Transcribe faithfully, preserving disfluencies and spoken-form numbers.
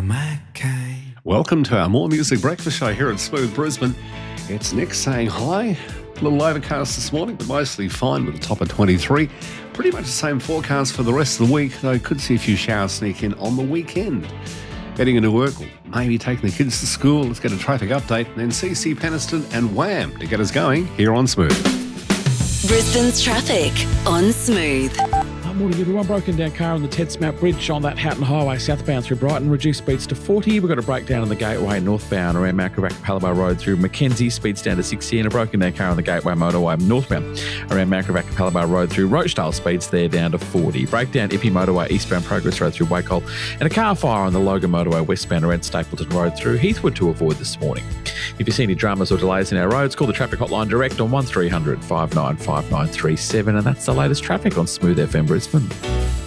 McCain. Welcome to our More Music Breakfast Show here at Smooth Brisbane. It's Nick saying hi. A little overcast this morning, but mostly fine with a top of twenty-three. Pretty much the same forecast for the rest of the week, though could see a few showers sneak in on the weekend. Heading into work, or maybe taking the kids to school. Let's get a traffic update, and then C C Peniston and Wham to get us going here on Smooth. Brisbane's traffic on Smooth. Morning everyone. Broken down car on the Ted Smart Bridge on that Houghton Highway southbound through Brighton. Reduced speeds to forty. We've got a breakdown on the Gateway northbound around Mount Gravatt Palabar Road through Mackenzie. Speeds down to sixty, and a broken down car on the Gateway motorway northbound around Mount Gravatt Palabar Road through Rochdale. Speeds there down to forty. Breakdown Ippy motorway eastbound Progress Road through Wacol, and a car fire on the Logan motorway westbound around Stapleton Road through Heathwood to avoid this morning. If you see any dramas or delays in our roads, call the traffic hotline direct on one three hundred five nine five nine three seven, and that's the latest traffic on Smooth F M Brisbane.